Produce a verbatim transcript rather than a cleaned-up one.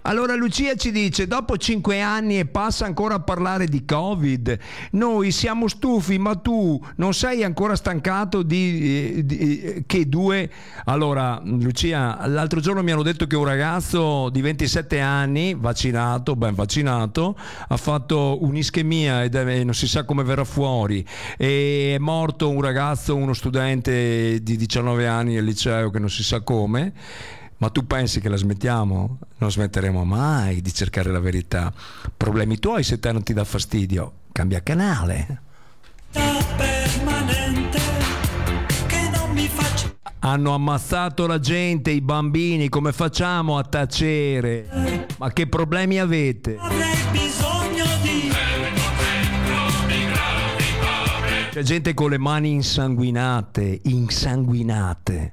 Allora Lucia ci dice: dopo cinque anni e passa ancora a parlare di Covid, noi siamo stufi, ma tu non sei ancora stancato di, di che due... Allora Lucia, l'altro giorno mi hanno detto che un ragazzo di ventisette anni, vaccinato, ben vaccinato, ha fatto un'ischemia ed è, non si sa come verrà fuori, e è morto un ragazzo, uno studente di diciannove anni al liceo, che non si sa come. Ma tu pensi che la smettiamo? Non smetteremo mai di cercare la verità. Problemi tuoi, se te non ti dà fastidio, cambia canale. Permanente che non mi faccia. Hanno ammazzato la gente, i bambini, come facciamo a tacere? Ma che problemi avete? Avrei bisogno di C'è gente con le mani insanguinate, insanguinate.